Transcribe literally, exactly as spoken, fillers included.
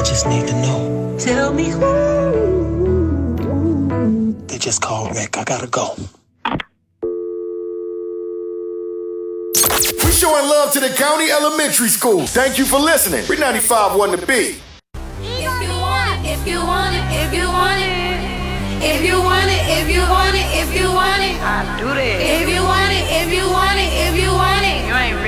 just need to know. Tell me who. They just called Rick. I gotta go. We showing love to the county elementary schools. Thank you for listening. We're ninety-five point one The Beat. If you want it, if you want it, if you want it, if you want it, if you want it, if you want it, I do that. If you want it, if you want it.